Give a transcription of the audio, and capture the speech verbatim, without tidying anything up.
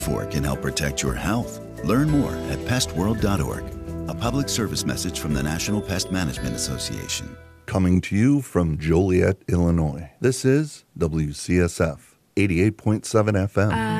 for can help protect your health. Learn more at pest world dot org. A public service message from the National Pest Management Association. Coming to you from Joliet, Illinois. This is W C S F eighty-eight point seven F M. Uh,